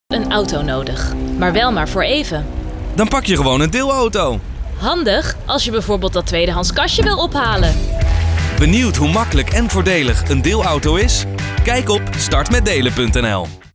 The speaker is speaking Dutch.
Een auto nodig, maar wel maar voor even. Dan pak je gewoon een deelauto. Handig als je bijvoorbeeld dat tweedehands kastje wil ophalen. Benieuwd hoe makkelijk en voordelig een deelauto is? Kijk op startmetdelen.nl.